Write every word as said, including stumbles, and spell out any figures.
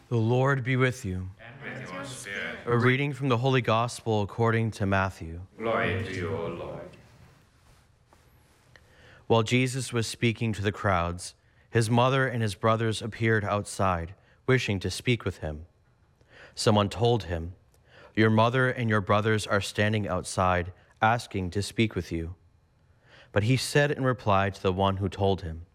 The Lord be with you. And with your spirit. A reading from the Holy Gospel according to Matthew. Glory to you, O Lord. While Jesus was speaking to the crowds, his mother and his brothers appeared outside, wishing to speak with him. Someone told him, "Your mother and your brothers are standing outside, asking to speak with you." But he said in reply to the one who told him,